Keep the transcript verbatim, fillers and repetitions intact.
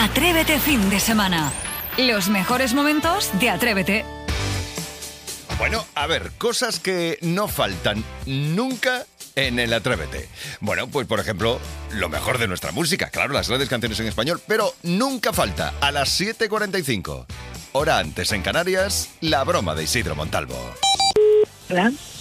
Atrévete fin de semana. Los mejores momentos de Atrévete. Bueno, a ver, cosas que no faltan nunca en el Atrévete. Bueno, pues por ejemplo, lo mejor de nuestra música, claro, las grandes canciones en español, pero nunca falta a las siete cuarenta y cinco, hora antes en Canarias, la broma de Isidro Montalvo. Hola.